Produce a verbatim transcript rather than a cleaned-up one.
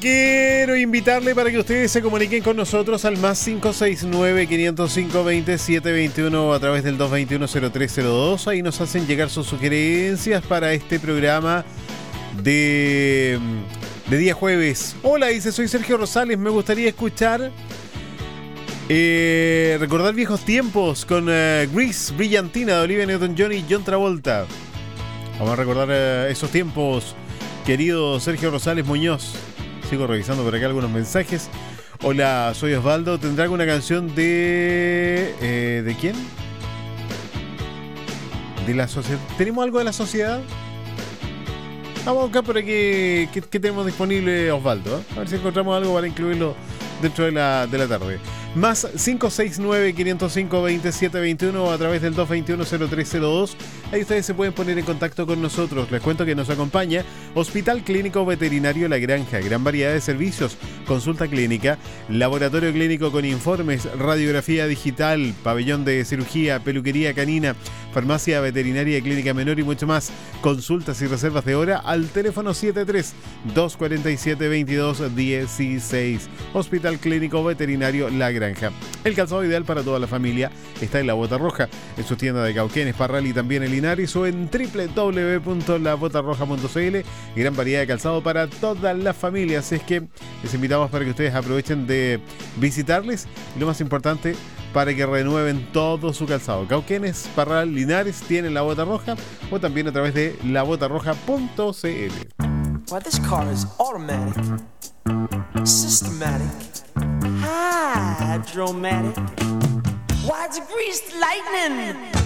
Quiero invitarle para que ustedes se comuniquen con nosotros al más cinco seis nueve, quinientos cinco, veintisiete veintiuno a través del dos veintiuno, cero tres cero dos. Ahí nos hacen llegar sus sugerencias para este programa de, de día jueves. Hola, dice, soy Sergio Rosales, me gustaría escuchar eh, recordar viejos tiempos con uh, Grease, Brillantina de Olivia Newton-John y John Travolta. Vamos a recordar uh, esos tiempos, querido Sergio Rosales Muñoz. Sigo revisando por acá algunos mensajes. Hola, soy Osvaldo. ¿Tendrá alguna canción de... Eh, ¿De quién? De la sociedad. ¿Tenemos algo de la sociedad? Vamos a buscar por aquí qué, qué tenemos disponible, Osvaldo, ¿eh? A ver si encontramos algo para incluirlo dentro de la, de la tarde. Más cinco seis nueve, quinientos cinco, veintisiete veintiuno a través del dos veintiuno, cero tres cero dos. Ahí ustedes se pueden poner en contacto con nosotros. Les cuento que nos acompaña Hospital Clínico Veterinario La Granja. Gran variedad de servicios, consulta clínica, laboratorio clínico con informes, radiografía digital, pabellón de cirugía, peluquería canina, farmacia veterinaria y clínica menor y mucho más. Consultas y reservas de hora al teléfono siete tres, dos cuatro siete, veintidós dieciséis. Hospital Clínico Veterinario La Granja. El calzado ideal para toda la familia está en La Bota Roja, en su tienda de Cauquenes, Parral y también en Linares, o en doble u doble u doble u punto la bota roja punto c l. Gran variedad de calzado para toda la familia, así es que les invitamos para que ustedes aprovechen de visitarles y, lo más importante, para que renueven todo su calzado. Cauquenes, Parral, Linares tienen La Bota Roja, o también a través de la bota roja punto c l. Well, this car is automatic, systematic, hydromatic. Why, it's greased lightning.